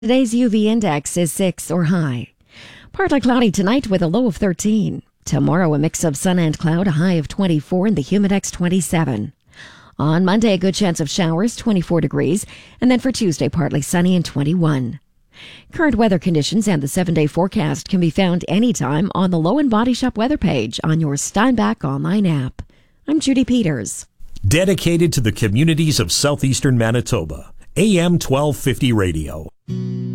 Today's UV index is 6 or high. Partly cloudy tonight with a low of 13. Tomorrow, a mix of sun and cloud, a high of 24 and the humidex 27. On Monday, a good chance of showers, 24 degrees. And then for Tuesday, partly sunny and 21. Current weather conditions and the 7-day forecast can be found anytime on the Low & Body Shop weather page on your Steinbach online app. I'm Judy Peters. Dedicated to the communities of southeastern Manitoba. AM 1250 Radio.